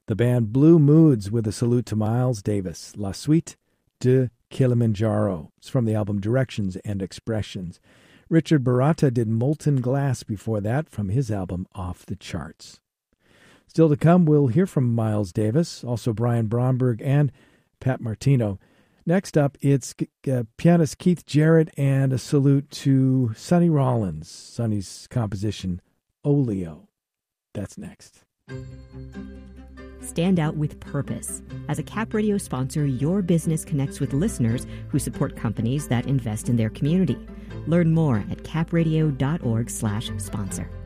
The band Blue Moods with a salute to Miles Davis, La Suite de Kilimanjaro. It's from the album Directions and Expressions. Richard Baratta did Molten Glass before that from his album Off the Charts. Still to come, we'll hear from Miles Davis, also Brian Bromberg and Pat Martino. Next up, it's pianist Keith Jarrett and a salute to Sonny Rollins, Sonny's composition Oleo. That's next. Stand out with purpose. As a Cap Radio sponsor, your business connects with listeners who support companies that invest in their community. Learn more at capradio.org/sponsor.